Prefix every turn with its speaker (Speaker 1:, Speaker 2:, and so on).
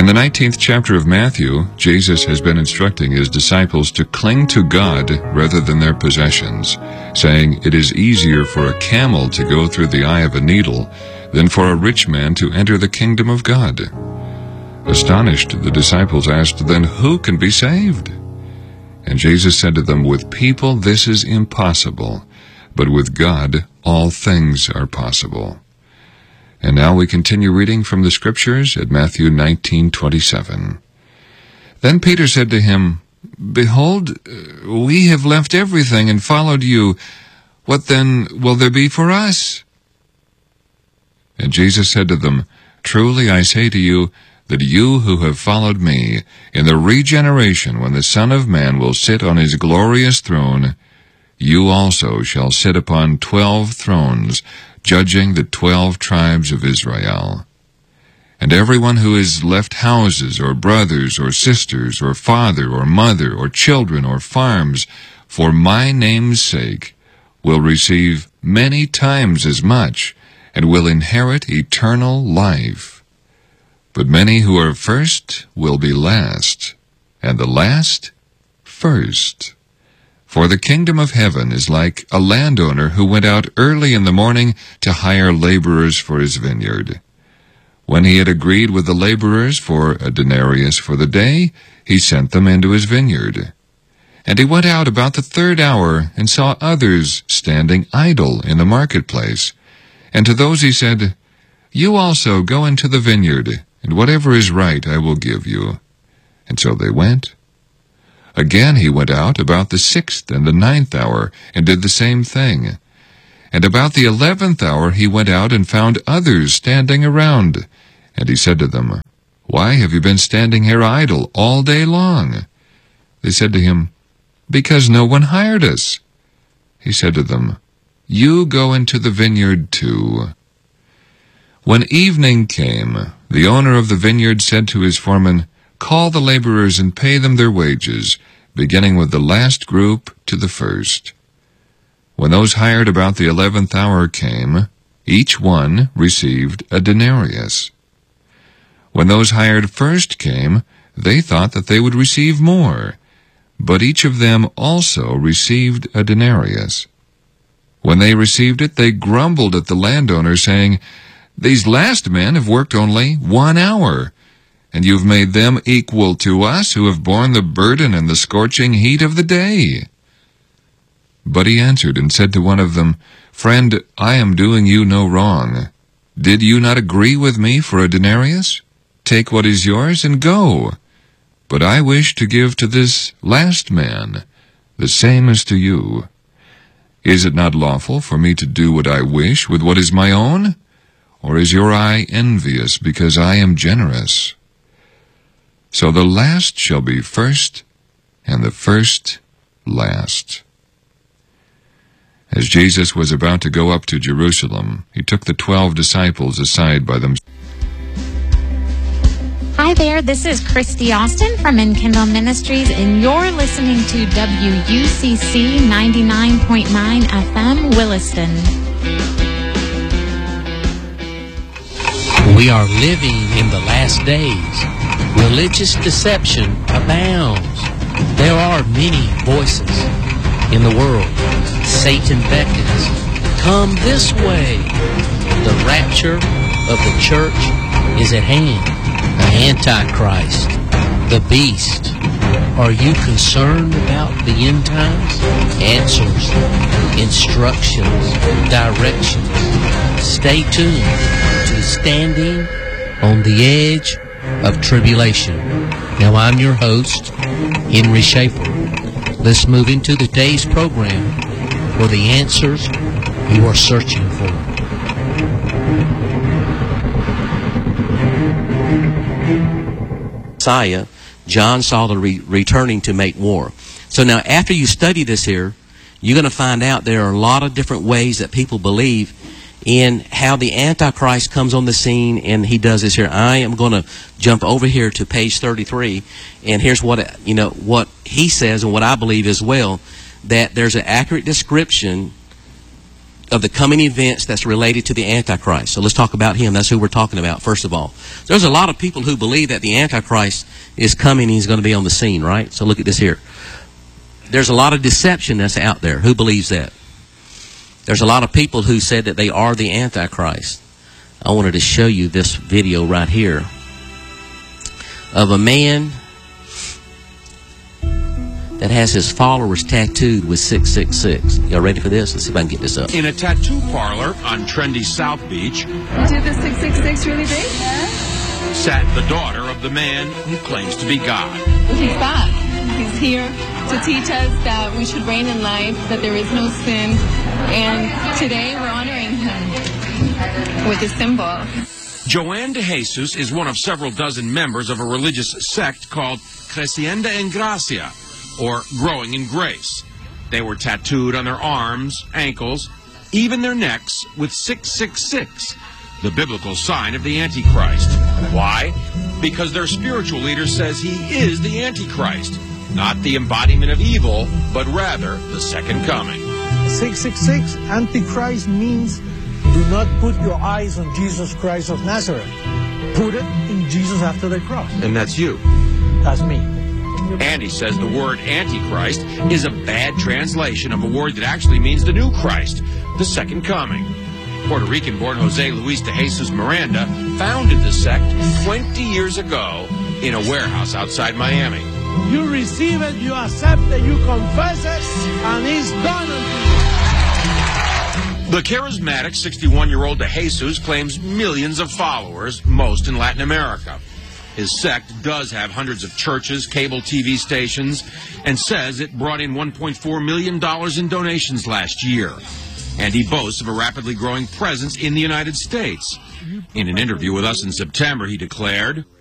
Speaker 1: In the 19th chapter of Matthew, Jesus has been instructing his disciples to cling to God rather than their possessions, saying it is easier for a camel to go through the eye of a needle than for a rich man to enter the kingdom of God. Astonished, the disciples asked, "Then who can be saved?" And Jesus said to them, "With people this is impossible, but with God all things are possible." And now we continue reading from the Scriptures at Matthew 19:27. Then Peter said to him, "Behold, we have left everything and followed you. What then will there be for us?" And Jesus said to them, "Truly I say to you, that you who have followed me, in the regeneration when the Son of Man will sit on his glorious throne, you also shall sit upon 12 thrones, judging the 12 tribes of Israel. And everyone who has left houses, or brothers, or sisters, or father, or mother, or children, or farms, for my name's sake, will receive many times as much, and will inherit eternal life. But many who are first will be last, and the last first. For the kingdom of heaven is like a landowner who went out early in the morning to hire laborers for his vineyard. When he had agreed with the laborers for a denarius for the day, he sent them into his vineyard. And he went out about the 3rd hour, and saw others standing idle in the marketplace. And to those he said, "You also go into the vineyard, and whatever is right I will give you." And so they went. Again he went out about the 6th and the 9th hour, and did the same thing. And about the 11th hour he went out and found others standing around. And he said to them, "Why have you been standing here idle all day long?" They said to him, "Because no one hired us." He said to them, "You go into the vineyard too." When evening came, the owner of the vineyard said to his foreman, "Call the laborers and pay them their wages, beginning with the last group to the first." When those hired about the 11th hour came, each one received a denarius. When those hired first came, they thought that they would receive more, but each of them also received a denarius. When they received it, they grumbled at the landowner, saying, "These last men have worked only 1 hour, and you've made them equal to us who have borne the burden and the scorching heat of the day." But he answered and said to one of them, "Friend, I am doing you no wrong. Did you not agree with me for a denarius? Take what is yours and go. But I wish to give to this last man the same as to you. Is it not lawful for me to do what I wish with what is my own? Or is your eye envious because I am generous?" So the last shall be first, and the first last. As Jesus was about to go up to Jerusalem, he took the 12 disciples aside by themselves.
Speaker 2: Hi there, this is Christy Austin from Enkindle Ministries, and you're listening to WUCC 99.9 FM, Williston.
Speaker 3: We are living in the last days. Religious deception abounds. There are many voices in the world. Satan beckons, "Come this way." The rapture of the church is at hand. The Antichrist, the beast. Are you concerned about the end times? Answers, instructions, directions. Stay tuned to Standing on the Edge of Tribulation. Now I'm your host, Henry Schaefer. Let's move into today's program for the answers you are searching for. Messiah, John saw the returning to make war. So now after you study this here, you're going to find out there are a lot of different ways that people believe in how the Antichrist comes on the scene, and he does this here. I am going to jump over here to page 33, and here's what what he says and what I believe as well, that there's an accurate description of the coming events that's related to the Antichrist. So let's talk about him. That's who we're talking about, first of all. There's a lot of people who believe that the Antichrist is coming and he's going to be on the scene, right? So look at this here. There's a lot of deception that's out there. Who believes that? There's a lot of people who said that they are the Antichrist. I wanted to show you this video right here of a man that has his followers tattooed with 666. Y'all ready for this? Let's see if I can get this up.
Speaker 4: In a tattoo parlor on trendy South Beach,
Speaker 5: Did the 666 really big?
Speaker 4: sat the daughter of the man who claims to be God.
Speaker 5: He's back. He's here to teach us that we should reign in life, that there is no sin, and today we're honoring him with this symbol.
Speaker 4: Joanne de Jesus is one of several dozen members of a religious sect called Creciendo en Gracia, or Growing in Grace. They were tattooed on their arms, ankles, even their necks with 666, the biblical sign of the Antichrist. Why? Because their spiritual leader says he is the Antichrist, not the embodiment of evil, but rather the second coming.
Speaker 6: 666, Antichrist, means do not put your eyes on Jesus Christ of Nazareth. Put it in Jesus after the cross.
Speaker 4: And that's you.
Speaker 6: That's me.
Speaker 4: Andy says the word Antichrist is a bad translation of a word that actually means the new Christ, the second coming. Puerto Rican-born Jose Luis de Jesus Miranda founded the sect 20 years ago in a warehouse outside Miami.
Speaker 6: You receive it, you accept it, you confess it, and it's done unto you.
Speaker 4: The charismatic 61-year-old de Jesus claims millions of followers, most in Latin America. His sect does have hundreds of churches, cable TV stations, and says it brought in $1.4 million in donations last year. And he boasts of a rapidly growing presence in the United States. In an interview with us in September, he declared,